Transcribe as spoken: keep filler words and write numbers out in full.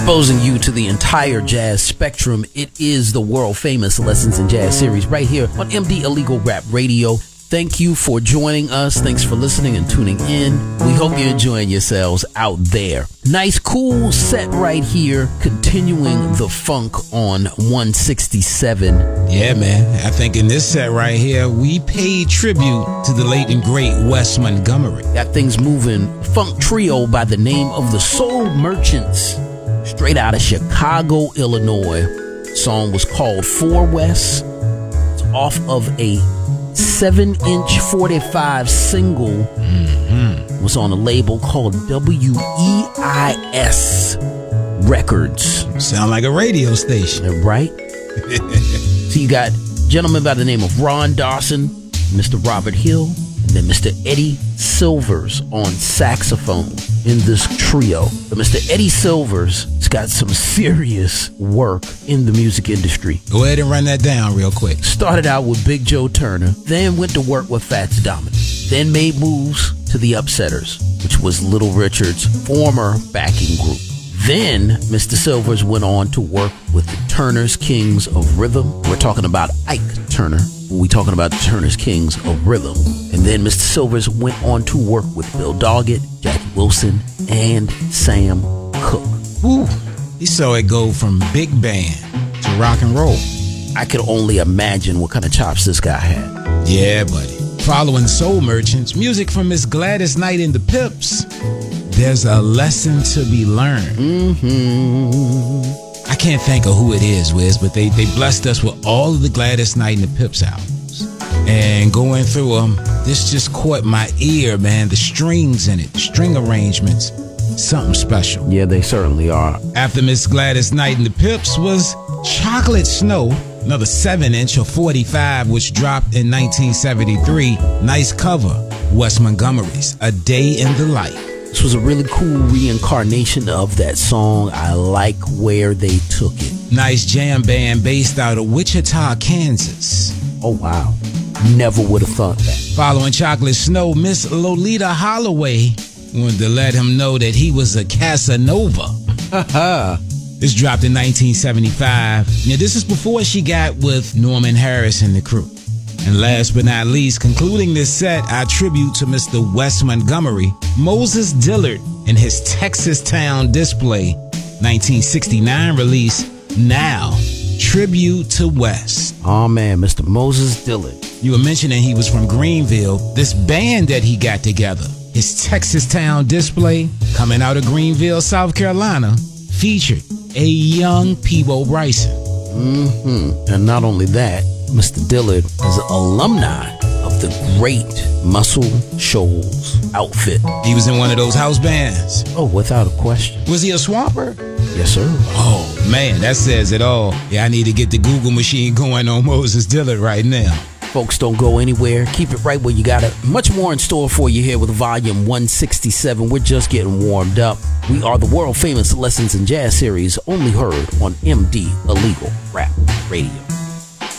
Exposing you to the entire jazz spectrum. It is the world famous Lessons in Jazz series right here on M D Illegal Rap Radio. Thank you for joining us. Thanks for listening and tuning in. We hope you're enjoying yourselves out there. Nice, cool set right here. Continuing the funk on one sixty-seven. Yeah, man. I think in this set right here, we paid tribute to the late and great Wes Montgomery. Got things moving. Funk trio by the name of the Soul Merchants. Straight out of Chicago, Illinois. Song was called For Wes. It's off of a seven inch forty-five single. Mm-hmm. Was on a label called W E I S Records. Sound like a radio station. Right? So you got gentlemen by the name of Ron Dawson, Mister Robert Hill, and then Mister Eddie Silvers on saxophone in this trio. But Mister Eddie Silvers has got some serious work in the music industry. Go ahead and run that down real quick. Started out with Big Joe Turner, then went to work with Fats Domino, then made moves to the Upsetters, which was Little Richard's former backing group. Then Mister Silvers went on to work with the Turner's Kings of Rhythm. We're talking about Ike Turner. We're talking about the Turner's Kings of Rhythm. And then Mister Silvers went on to work with Bill Doggett, Jackie Wilson, and Sam Cooke. Ooh, he saw it go from big band to rock and roll. I could only imagine what kind of chops this guy had. Yeah, buddy. Following Soul Merchants, music from Miss Gladys Knight and the Pips. There's a lesson to be learned. Mm-hmm. I can't think of who it is, Wiz, but they, they blessed us with all of the Gladys Knight and the Pips albums. And going through them, this just caught my ear, man. The strings in it, the string arrangements, something special. Yeah, they certainly are. After Miss Gladys Knight and the Pips was Chocolate Snow, another seven inch or forty-five, which dropped in nineteen seventy-three. Nice cover, Wes Montgomery's A Day in the Life. This was a really cool reincarnation of that song. I like where they took it. Nice jam band based out of Wichita, Kansas. Oh, wow. Never would have thought that. Following Chocolate Snow, Miss Lolita Holloway wanted to let him know that he was a Casanova. This dropped in nineteen seventy-five. Now, this is before she got with Norman Harris and the crew. And last but not least, concluding this set, our tribute to Mister Wes Montgomery, Moses Dillard and his Texas Town Display, nineteen sixty-nine release, Now, Tribute to Wes. Oh man, Mister Moses Dillard. You were mentioning he was from Greenville. This band that he got together, his Texas Town Display, coming out of Greenville, South Carolina, featured a young Peabo Bryson. Mm-hmm. And not only that, Mister Dillard is an alumni of the great Muscle Shoals outfit. He was in one of those house bands. Oh, without a question. Was he a swamper? Yes, sir. Oh, man, that says it all. Yeah, I need to get the Google machine going on Moses Dillard right now. Folks, don't go anywhere. Keep it right where you got it. Much more in store for you here with Volume one sixty-seven. We're just getting warmed up. We are the world famous Lessons in Jazz series, only heard on M D Illegal Rap Radio.